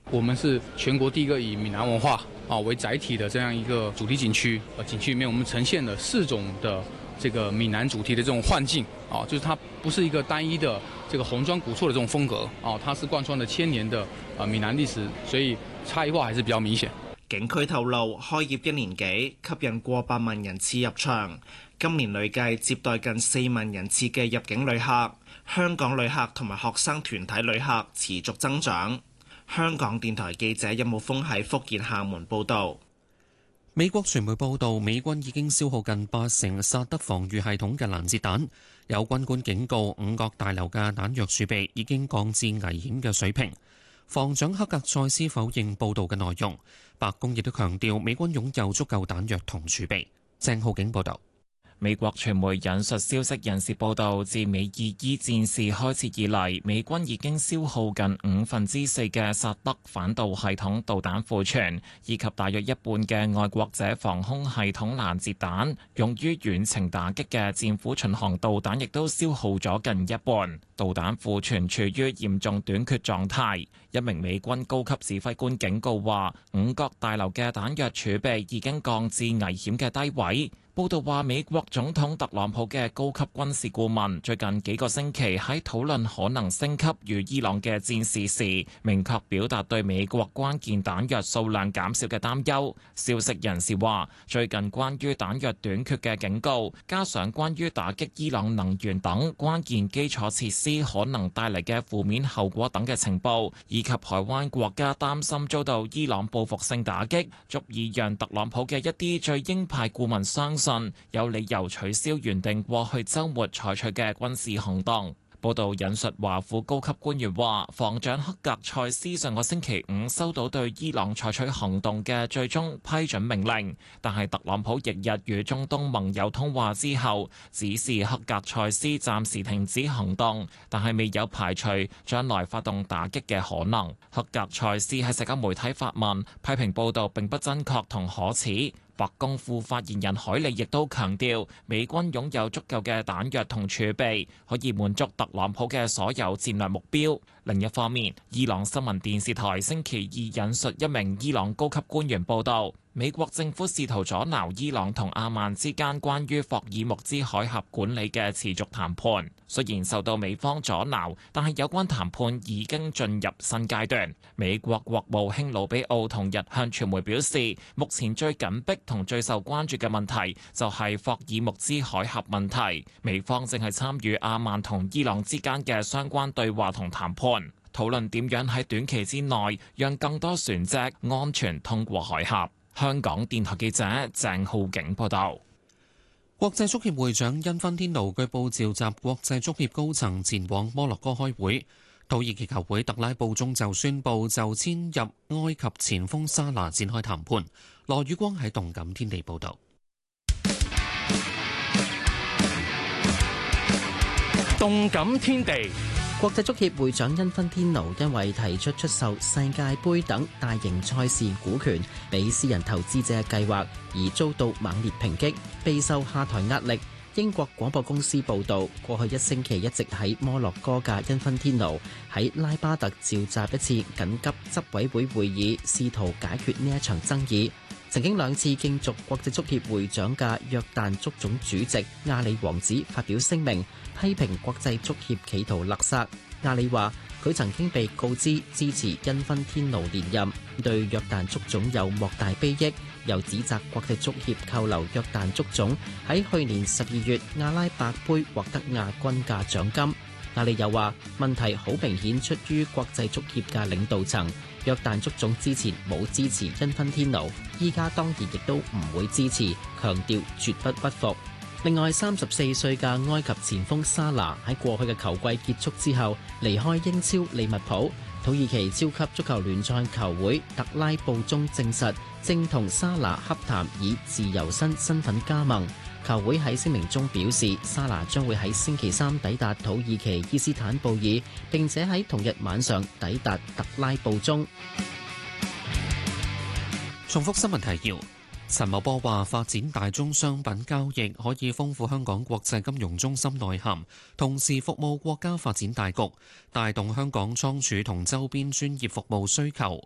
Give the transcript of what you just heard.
我們是全國第一個以閩南文化為載體的這樣一個主題景區。景區裡面我們呈現了4種的這個閩南主題的這種幻境就是它不是一個單一的這個紅磚古厝的這種風格它是貫穿了1000年的閩南歷史，所以差異化還是比較明顯。 景區透露，開業1年幾，吸引過8萬人次入場，今年累計接待近4萬人次嘅入境旅客，香港旅客同埋學生團體旅客持續增長。香港電台記者任武峰喺福建廈門報導。 美國傳媒報道，美軍已經消耗近80%薩德防禦系統嘅攔截彈，有軍官警告五角大樓嘅彈藥儲備已經降至危險嘅水平。防長克格塞斯否認報道嘅內容，白宮亦都強調美軍擁有足夠彈藥同儲備。鄭浩景報導。 美國傳媒引述消息人士報道，自美伊伊戰事開始以嚟，美軍已經消耗近4/5嘅薩德反導系統導彈庫存，以及大約一半嘅愛國者防空系統攔截彈。用於遠程打擊嘅戰斧巡航導彈亦都消耗咗近一半，導彈庫存處於嚴重短缺狀態。一名美軍高級指揮官警告話，五角大樓嘅彈藥儲備已經降至危險嘅低位。報道話，美國總統特朗普嘅高級軍事顧問最近幾個星期喺討論可能升級與伊朗嘅戰事時，明確表達對美國關鍵彈藥數量減少嘅擔憂。消息人士話，最近關於彈藥短缺嘅警告，加上關於打擊伊朗能源等關鍵基礎設施可能帶嚟嘅負面後果等嘅情報，以及海灣國家擔心遭到伊朗報復性打擊，足以讓特朗普嘅一啲最鷹派顧問相信有理由取消原定過去週末採取嘅軍事行動。報道引述華府高級官員話，防長克格塞斯上個星期5收到對伊朗採取行動嘅最終批准命令，但係特朗普翌日與中東盟友通話之後，指示克格塞斯暫時停止行動，但係未有排除將來發動打擊嘅可能。克格塞斯喺社交媒體發文，批評報道並不真確同可恥。白宮副發言人海利亦都強調，美軍擁有足夠嘅彈藥同儲備，可以滿足特朗普嘅所有戰略目標。另一方面，伊朗新聞電視台星期2引述一名伊朗高級官員報道，美國政府試圖阻撓伊朗同阿曼之間關於霍爾木茲海峽管理嘅持續談判。雖然受到美方阻撓，但係有關談判已經進入新階段。美國國務卿魯比奧同日向傳媒表示，目前最緊迫同最受關注嘅問題就係霍爾木茲海峽問題。美方正係參與阿曼同伊朗之間嘅相關對話同談判，討論點樣喺短期之內讓更多船隻安全通過海峽。香港電台記者鄭浩景報道。 國際足協會長因芬天奴據報召集國際足協高層前往摩洛哥開會。土耳其球會特拉布宗就宣布就遷入埃及前鋒沙拿展開談判。羅宇光喺動感天地報道。 動感天地。 國際足協會長因芬天奴因為提出出售世界盃等大型賽事股權俾私人投資者嘅計劃，而遭到猛烈抨擊，備受下台壓力。英國廣播公司報導，過去1星期一直喺摩洛哥嘅因芬天奴喺拉巴特召集一次緊急執委會會議，試圖解決呢一場爭議。曾經2次競逐國際足協會長嘅約旦足總主席阿里王子發表聲明，批評國際足協企圖勒索。阿里話佢曾經被告知支持因芬天奴連任，對約旦足總有莫大裨益，又指責國際足協扣留約旦足總喺去年12月阿拉伯杯獲得亞軍嘅獎金。阿里又話問題好明顯出於國際足協嘅領導層，約旦足總之前冇支持因芬天奴，依家當然亦都唔會支持，強調絕不屈服。另外，34歲嘅埃及前鋒沙拿喺過去嘅球季結束之後離開英超利物浦。土耳其超級足球聯賽球會特拉布宗證實正同沙拿洽談以自由身身份加盟。球會喺聲明中表示，沙拿將會喺星期3抵達土耳其伊斯坦布爾，並且喺同日晚上抵達特拉布宗。 重複新聞提要。陳茂波話：發展大宗商品交易可以豐富香港國際金融中心內涵，同時服務國家發展大局，帶動香港倉儲同周邊專業服務需求，